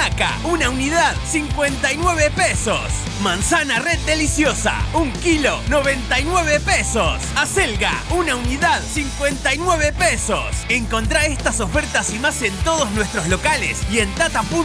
Espinaca, una unidad, 59 pesos. Manzana red deliciosa, 1 kilo, 99 pesos. Acelga, una unidad, 59 pesos. Encontrá estas ofertas y más en todos nuestros locales y en tata.com.ar.